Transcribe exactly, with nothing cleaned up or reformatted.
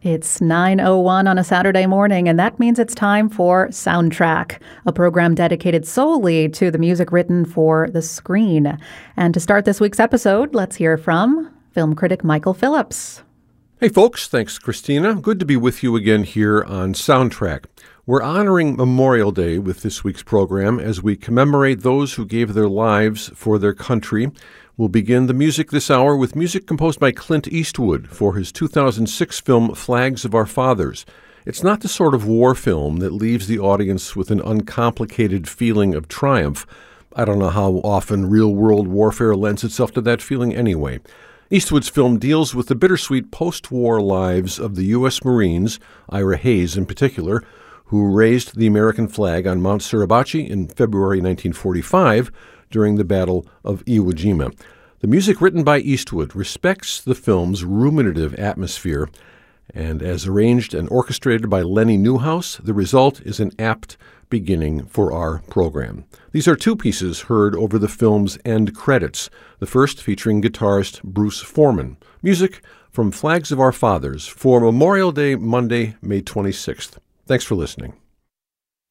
It's nine oh one on a Saturday morning, and that means it's time for Soundtrack, a program dedicated solely to the music written for the screen. And to start this week's episode, let's hear from film critic Michael Phillips. Hey folks, thanks Christina. Good to be with you again here on Soundtrack. We're honoring Memorial Day with this week's program as we commemorate those who gave their lives for their country. We'll begin the music this hour with music composed by Clint Eastwood for his two thousand six film Flags of Our Fathers. It's not the sort of war film that leaves the audience with an uncomplicated feeling of triumph. I don't know how often real-world warfare lends itself to that feeling anyway. Eastwood's film deals with the bittersweet post-war lives of the U S Marines, Ira Hayes in particular, who raised the American flag on Mount Suribachi in February nineteen forty-five during the Battle of Iwo Jima. The music written by Eastwood respects the film's ruminative atmosphere, and as arranged and orchestrated by Lenny Newhouse, the result is an apt beginning for our program. These are two pieces heard over the film's end credits, the first featuring guitarist Bruce Forman. Music from Flags of Our Fathers for Memorial Day, Monday, May twenty-sixth. Thanks for listening.